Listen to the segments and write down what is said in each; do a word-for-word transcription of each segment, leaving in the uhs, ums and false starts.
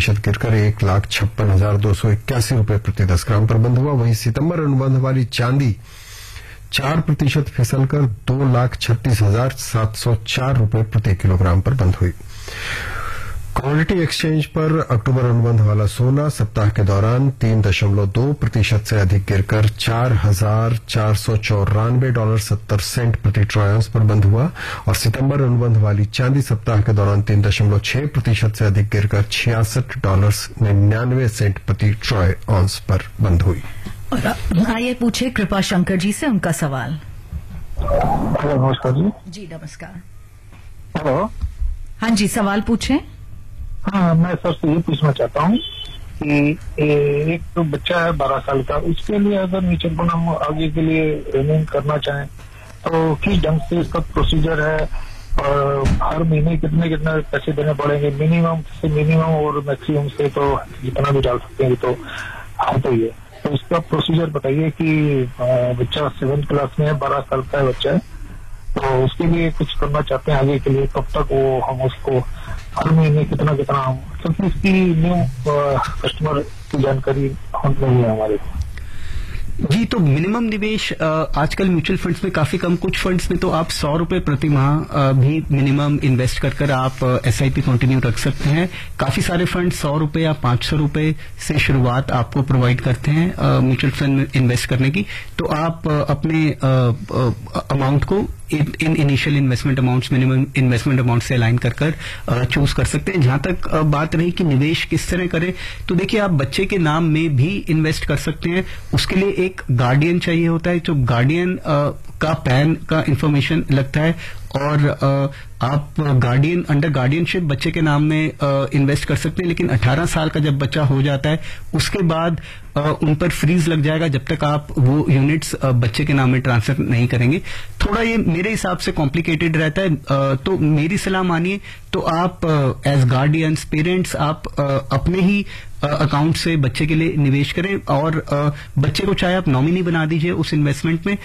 प्रतिशत गिरकर एक लाख छप्पन हजार दो सौ इक्यासी रूपये प्रति दस ग्राम पर बंद हुआ। वहीं सितंबर अनुबंध वाली चांदी चार प्रतिशत फिसलकर दो लाख छत्तीस हजार सात सौ चार रूपये प्रति किलोग्राम पर बंद हुई। कमोडिटी एक्सचेंज पर अक्टूबर अनुबंध वाला सोना सप्ताह के दौरान तीन दशमलव दो प्रतिशत से अधिक गिरकर चार हजार चार सौ चौरानवे डॉलर सत्तर सेंट प्रति ट्रॉय ऑunce पर बंद हुआ और सितंबर अनुबंध वाली चांदी सप्ताह के दौरान तीन दशमलव छह प्रतिशत से अधिक गिरकर छियासठ डॉलर निन्यानवे सेंट प्रति ट्रॉय ऑunce पर बंद हुई। और आइए पूछे कृपा शंकर जी से उनका सवाल। हेलो, नमस्कार जी। जी नमस्कार। हेलो। हाँ जी, सवाल पूछें। हाँ, मैं सर से ये पूछना चाहता हूँ कि एक तो बच्चा है बारह साल का, उसके लिए अगर म्यूचुअल फंड हम आगे के लिए रिन्यू करना चाहें तो किस ढंग से इसका प्रोसीजर है और हर महीने कितने कितने पैसे देने पड़ेंगे, मिनिमम से मिनिमम और मैक्सिमम से तो जितना भी डाल सकते हैं तो आता ही है। तो इसका प्रोसीजर बताइए कि बच्चा सेवेंथ क्लास में है, बारह साल का है बच्चा है, तो उसके लिए कुछ करना चाहते हैं आगे के लिए, कब तक वो हम उसको हर महीने कितना कितना हम, क्योंकि इसकी न्यू कस्टमर की जानकारी हम नहीं है हमारे को। जी, तो मिनिमम निवेश आजकल म्यूचुअल फंड्स में काफी कम, कुछ फंड्स में तो आप सौ रुपए प्रति माह भी मिनिमम इन्वेस्ट कर कर आप एसआईपी कंटिन्यू रख सकते हैं। काफी सारे फंड सौ रुपए या पांच सौ रुपए से शुरुआत आपको प्रोवाइड करते हैं म्यूचुअल फंड में इन्वेस्ट करने की। तो आप अपने अमाउंट को in initial investment amounts minimum investment amount से अलाइन कर कर चूज कर सकते हैं। जहां तक uh, बात रही कि निवेश किस तरह करें, तो देखिए आप बच्चे के नाम में भी इन्वेस्ट कर सकते हैं। उसके लिए एक गार्डियन चाहिए होता है, जो गार्डियन uh, का पैन का इंफॉर्मेशन लगता है और uh, आप गार्डियन अंडर गार्डियनशिप बच्चे के नाम में इन्वेस्ट कर सकते हैं। लेकिन अठारह साल का जब बच्चा हो जाता है उसके बाद आ, उन पर फ्रीज लग जाएगा जब तक आप वो यूनिट्स बच्चे के नाम में ट्रांसफर नहीं करेंगे। थोड़ा ये मेरे हिसाब से कॉम्प्लिकेटेड रहता है, आ, तो मेरी सलाह मानिए तो आप एज गार्डियंस पेरेंट्स आप आ, अपने ही अकाउंट से बच्चे के लिए निवेश करें और आ, बच्चे को चाहे आप नॉमिनी बना दीजिए उस इन्वेस्टमेंट में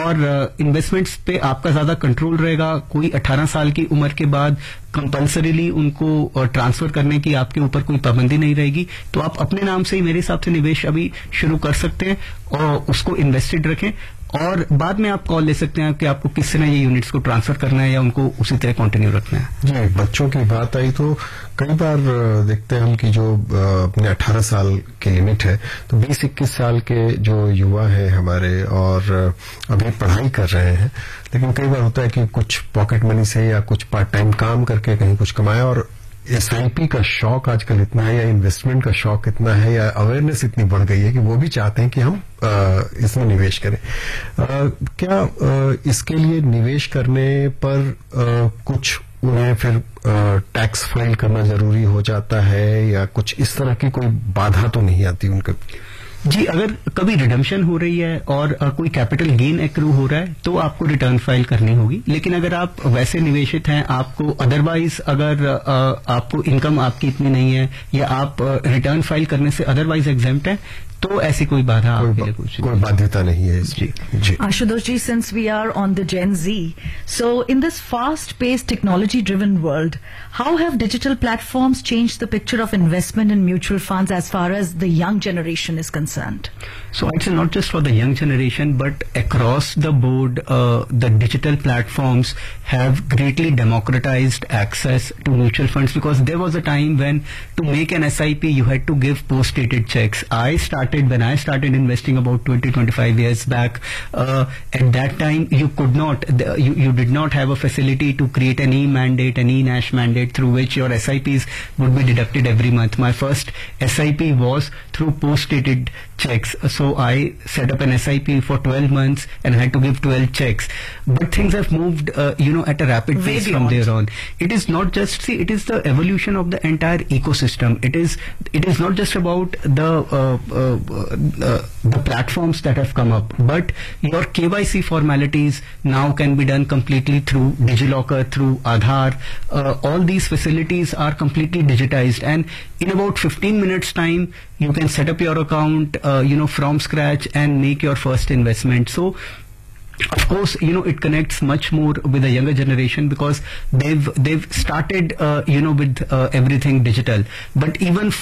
और इन्वेस्टमेंट्स पे आपका ज्यादा कंट्रोल रहेगा। कोई अठारह साल की उम्र के बाद कंपल्सरीली उनको ट्रांसफर करने की आपके ऊपर कोई पाबंदी नहीं रहेगी। तो आप अपने नाम से ही मेरे हिसाब से निवेश अभी शुरू कर सकते हैं और उसको इन्वेस्टेड रखें और बाद में आप कॉल ले सकते हैं कि आपको किस तरह ये यूनिट्स को ट्रांसफर करना है या उनको उसी तरह कंटिन्यू रखना है। जी, बच्चों की बात आई तो कई बार देखते हैं हम कि जो अपने अठारह साल की लिमिट है, तो बीस इक्कीस साल के जो युवा हैं हमारे और अभी पढ़ाई कर रहे हैं, लेकिन कई बार होता है कि कुछ पॉकेट मनी से या कुछ पार्ट टाइम काम करके कहीं कुछ कमाया और एसआईपी का शौक आजकल इतना है या इन्वेस्टमेंट का शौक इतना है या अवेयरनेस इतनी बढ़ गई है कि वो भी चाहते हैं कि हम आ, इसमें निवेश करें। आ, क्या आ, इसके लिए निवेश करने पर आ, कुछ उन्हें फिर टैक्स फाइल करना जरूरी हो जाता है या कुछ इस तरह की कोई बाधा तो नहीं आती उनके? जी, अगर कभी रिडम्पशन हो रही है और आ, कोई कैपिटल गेन एक्रू हो रहा है तो आपको रिटर्न फाइल करनी होगी। लेकिन अगर आप वैसे निवेशित हैं, आपको अदरवाइज अगर आ, आपको इनकम आपकी इतनी नहीं है या आप रिटर्न फाइल करने से अदरवाइज एग्जेम्प्ट है तो ऐसी कोई बाधा आपके लिए कुछ कोई बाध्यता नहीं है इसकी। जी आशुतोष जी, since we are on the Gen Z, so in this fast-paced, technology-driven world, how have digital platforms changed the picture of investment in mutual funds as far as the young generation is concerned? So I'd say not just for the young generation, but across the board, uh, the digital platforms have greatly democratized access to mutual funds, because there was a time when to make an S I P you had to give post-dated checks. I started when I started investing about twenty to twenty-five years back. Uh, at that time, you could not, the, you, you did not have a facility to create an e-mandate, an e-Nash mandate through which your S I Ps would be deducted every month. My first S I P was through post-dated checks. So I set up an S I P for twelve months and had to give twelve checks. But things have moved, uh, you know, at a rapid Way pace beyond. from there on. It is not just, see, it is the evolution of the entire ecosystem. It is, it is not just about the, uh, uh, uh, the platforms that have come up, but your K Y C formalities now can be done completely through DigiLocker, through Aadhaar. Uh, all these facilities are completely digitized, and in about fifteen minutes time, you can set up your account, uh, you know, from scratch and make your first investment. So, of course, you know, it connects much more with the younger generation because they've they've started, uh, you know, with uh, everything digital. But even